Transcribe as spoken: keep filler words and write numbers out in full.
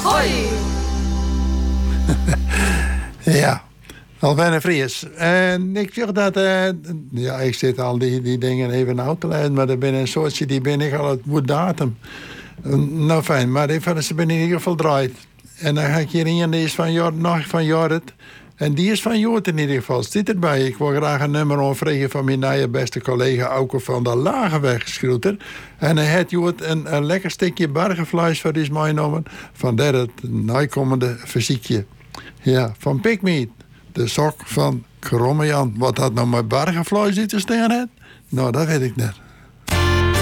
Hoi! Ja, Alwenne Vries. En ik zeg dat... Uh, ja, ik zit al die, die dingen even uit te leiden, maar er ben een soortje die ben ik al het woord datum. Uh, nou fijn, maar ik van ze ben in ieder geval draait. En dan ga ik hier in, die is van Jorrit, nog van Jorrit. En die is van Jorrit in ieder geval. Zit erbij. Ik wil graag een nummer aanvragen van mijn nieuwe beste collega Auke van der Lageweg, Schroeter. En hij heeft Jorrit een, een lekker stukje bergenvlees voor is meegenomen. Vandaar het nakomende fysiekje. Ja, van Pikmeat. De sok van Kromme Jan. Wat had nou met bergenvlees te staan heeft? Nou, dat weet ik niet.